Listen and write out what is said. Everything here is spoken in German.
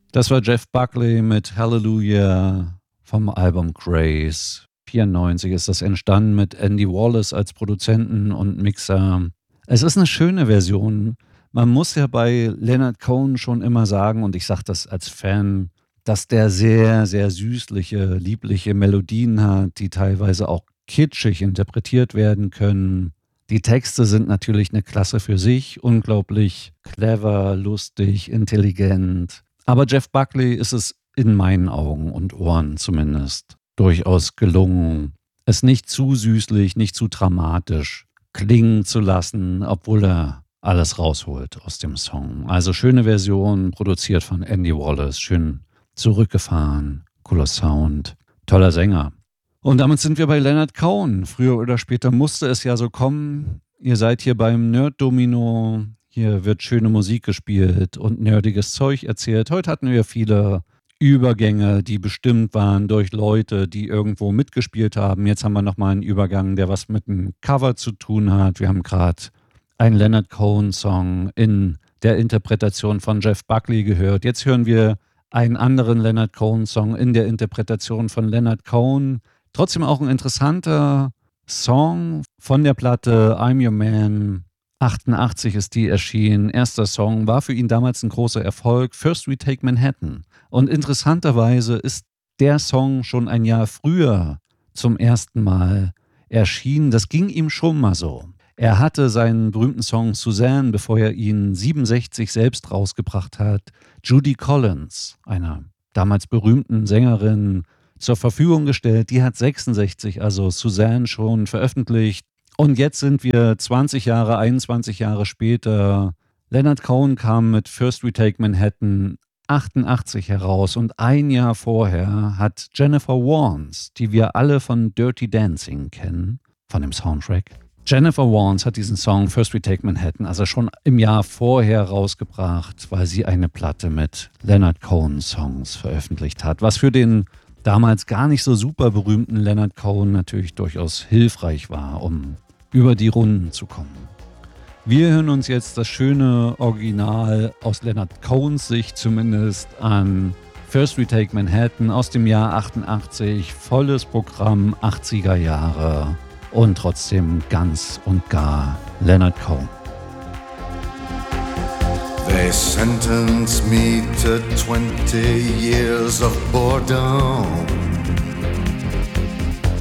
Das war Jeff Buckley mit Hallelujah vom Album Grace. 94 ist das entstanden mit Andy Wallace als Produzenten und Mixer. Es ist eine schöne Version. Man muss ja bei Leonard Cohen schon immer sagen, und ich sage das als Fan, dass der sehr, sehr süßliche, liebliche Melodien hat, die teilweise auch kitschig interpretiert werden können. Die Texte sind natürlich eine Klasse für sich, unglaublich clever, lustig, intelligent. Aber Jeff Buckley ist es in meinen Augen und Ohren zumindest durchaus gelungen, es nicht zu süßlich, nicht zu dramatisch klingen zu lassen, obwohl er alles rausholt aus dem Song. Also schöne Version, produziert von Andy Wallace, schön zurückgefahren, cooler Sound, toller Sänger. Und damit sind wir bei Leonard Cohen. Früher oder später musste es ja so kommen. Ihr seid hier beim Nerd-Domino. Hier wird schöne Musik gespielt und nerdiges Zeug erzählt. Heute hatten wir viele Übergänge, die bestimmt waren durch Leute, die irgendwo mitgespielt haben. Jetzt haben wir nochmal einen Übergang, der was mit dem Cover zu tun hat. Wir haben gerade einen Leonard Cohen-Song in der Interpretation von Jeff Buckley gehört. Jetzt hören wir einen anderen Leonard Cohen-Song in der Interpretation von Leonard Cohen. Trotzdem auch ein interessanter Song von der Platte I'm Your Man. 88 ist die erschienen. Erster Song war für ihn damals ein großer Erfolg. First We Take Manhattan. Und interessanterweise ist der Song schon ein Jahr früher zum ersten Mal erschienen. Das ging ihm schon mal so. Er hatte seinen berühmten Song Suzanne, bevor er ihn 67 selbst rausgebracht hat, Judy Collins, einer damals berühmten Sängerin, zur Verfügung gestellt. Die hat 66, also Suzanne, schon veröffentlicht. Und jetzt sind wir 20 Jahre, 21 Jahre später. Leonard Cohen kam mit First We Take Manhattan 88 heraus und ein Jahr vorher hat Jennifer Warnes, die wir alle von Dirty Dancing kennen, von dem Soundtrack. Jennifer Warnes hat diesen Song First We Take Manhattan also schon im Jahr vorher rausgebracht, weil sie eine Platte mit Leonard Cohen Songs veröffentlicht hat, was für den damals gar nicht so super berühmten Leonard Cohen natürlich durchaus hilfreich war, um über die Runden zu kommen. Wir hören uns jetzt das schöne Original aus Leonard Cohens Sicht zumindest an. First We Take Manhattan aus dem Jahr 88, volles Programm 80er Jahre und trotzdem ganz und gar Leonard Cohen. They sentenced me to 20 years of boredom.